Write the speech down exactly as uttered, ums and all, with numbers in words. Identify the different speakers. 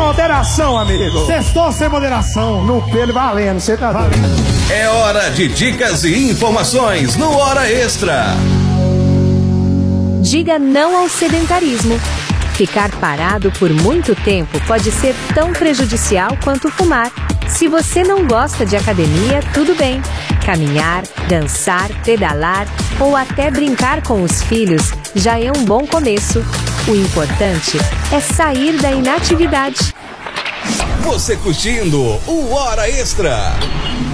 Speaker 1: moderação, amigo.
Speaker 2: Sextou sem moderação.
Speaker 1: No pelo valendo, você tá valendo.
Speaker 3: É hora de dicas e informações no Hora Extra.
Speaker 4: Diga não ao sedentarismo. Ficar parado por muito tempo pode ser tão prejudicial quanto fumar. Se você não gosta de academia, tudo bem. Caminhar, dançar, pedalar ou até brincar com os filhos já é um bom começo. O importante é sair da inatividade.
Speaker 3: Você curtindo o Hora Extra.